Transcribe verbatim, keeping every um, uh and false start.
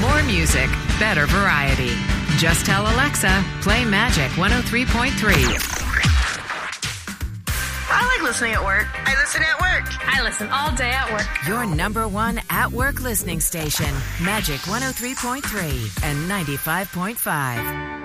More music, better variety. Just tell Alexa, play Magic one oh three point three. I like listening at work. I listen at work. I listen all day at work. Your number one at-work listening station, Magic one oh three point three and ninety-five point five.